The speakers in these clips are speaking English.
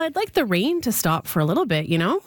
I'd like the rain to stop for a little bit, you know?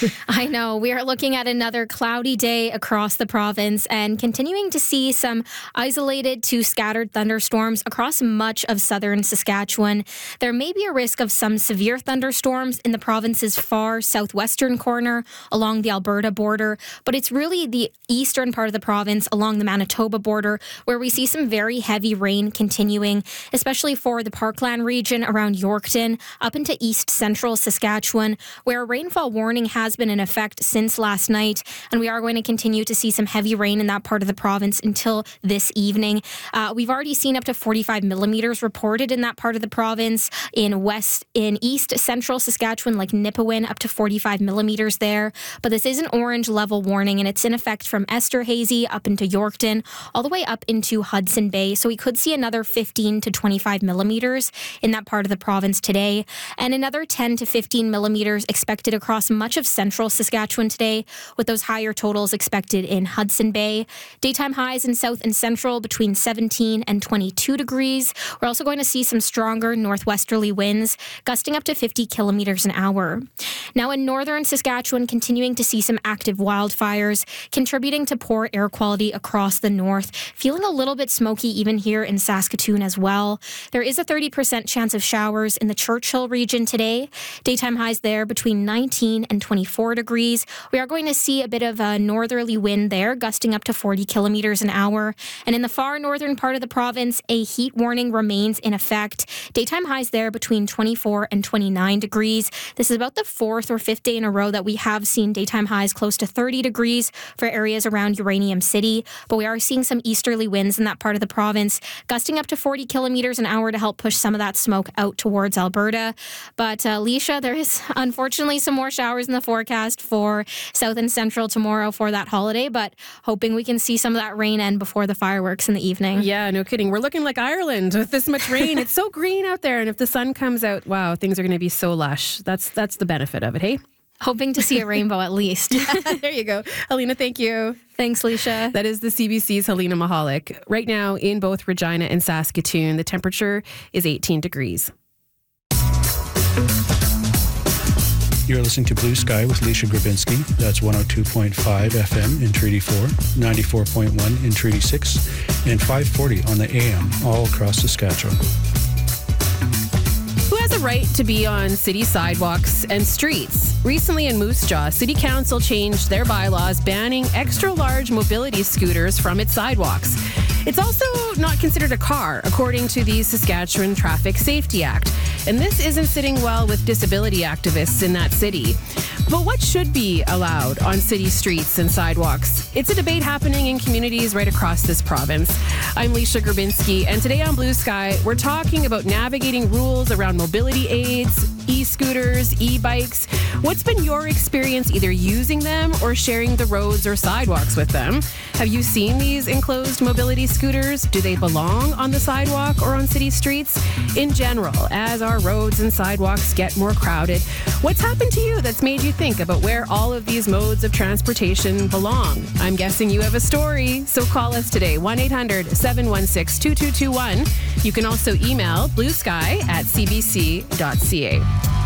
I know. We are looking at another cloudy day across the province and continuing to see some isolated to scattered thunderstorms across much of southern Saskatchewan. There may be a risk of some severe thunderstorms in the province's far southwestern corner along the Alberta border, but it's really the eastern part of the province along the Manitoba border where we see some very heavy rain continuing, especially for the Parkland region around Yorkton up into east central Saskatchewan, where a rainfall warning has been in effect since last night, and we are going to continue to see some heavy rain in that part of the province until this evening. We've already seen up to 45 millimeters reported in that part of the province. In east central Saskatchewan, like Nipawin, up to 45 millimeters there. But this is an orange level warning, and it's in effect from Esterhazy up into Yorkton, all the way up into Hudson Bay. So we could see another 15 to 25 millimeters in that part of the province today, and another 10 to 15 millimeters expected across much of central Saskatchewan today, with those higher totals expected in Hudson Bay. Daytime highs in south and central between 17 and 22 degrees. We're also going to see some stronger northwesterly winds, gusting up to 50 kilometers an hour. Now in northern Saskatchewan, continuing to see some active wildfires, contributing to poor air quality across the north, feeling a little bit smoky even here in Saskatoon as well. There is a 30% chance of showers in the Churchill region today. Daytime highs there between 19 and 24 degrees. We are going to see a bit of a northerly wind there, gusting up to 40 kilometers an hour. And in the far northern part of the province, a heat warning remains in effect. Daytime highs there between 24 and 29 degrees. This is about the fourth or fifth day in a row that we have seen daytime highs close to 30 degrees for areas around Uranium City. But we are seeing some easterly winds in that part of the province, gusting up to 40 kilometers an hour to help push some of that smoke out towards Alberta. But Leisha, there is unfortunately some more showers in the forecast for south and central tomorrow for that holiday, but hoping we can see some of that rain end before the fireworks in the evening. Yeah, no kidding. We're looking like Ireland with this much rain. It's so green out there, and if the sun comes out, wow, things are going to be so lush. That's the benefit of it, hey? Hoping to see a rainbow at least. There you go. Helena, thank you. Thanks, Leisha. That is the CBC's Helena Mahalik. Right now in both Regina and Saskatoon, the temperature is 18 degrees. You're listening to Blue Sky with Leisha Grabinski. That's 102.5 FM in Treaty 4, 94.1 in Treaty 6, and 540 on the AM all across Saskatchewan. Who has a right to be on city sidewalks and streets? Recently in Moose Jaw, City Council changed their bylaws banning extra-large mobility scooters from its sidewalks. It's also not considered a car, according to the Saskatchewan Traffic Safety Act. And this isn't sitting well with disability activists in that city. But what should be allowed on city streets and sidewalks? It's a debate happening in communities right across this province. I'm Leisha Grabinski, and today on Blue Sky, we're talking about navigating rules around mobility aids, e-scooters, e-bikes. What's been your experience either using them or sharing the roads or sidewalks with them? Have you seen these enclosed mobility scooters? Do they belong on the sidewalk or on city streets? In general, as our roads and sidewalks get more crowded, what's happened to you that's made you think about where all of these modes of transportation belong? I'm guessing you have a story, so call us today, 1-800-716-2221. You can also email bluesky@cbc.ca.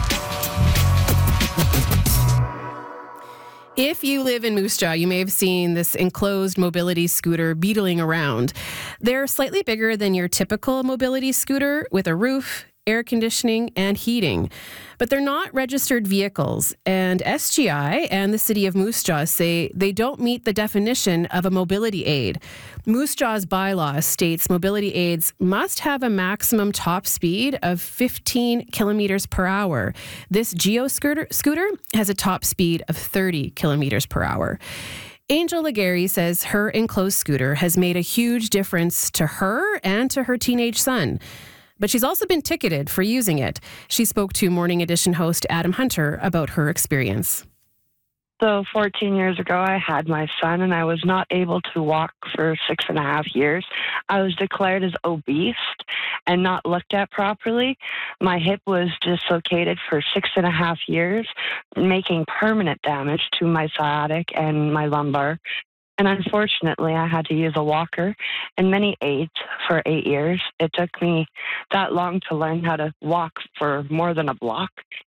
If you live in Moose Jaw, you may have seen this enclosed mobility scooter beetling around. They're slightly bigger than your typical mobility scooter with a roof, air conditioning, and heating. But they're not registered vehicles, and SGI and the City of Moose Jaw say they don't meet the definition of a mobility aid. Moose Jaw's bylaw states mobility aids must have a maximum top speed of 15 kilometers per hour. This Geo scooter has a top speed of 30 kilometers per hour. Angel Legary says her enclosed scooter has made a huge difference to her and to her teenage son. But she's also been ticketed for using it. She spoke to Morning Edition host Adam Hunter about her experience. So 14 years ago, I had my son, and I was not able to walk for 6.5 years. I was declared as obese and not looked at properly. My hip was dislocated for 6.5 years, making permanent damage to my sciatic and my lumbar. And unfortunately, I had to use a walker and many aids for 8 years. It took me that long to learn how to walk for more than a block.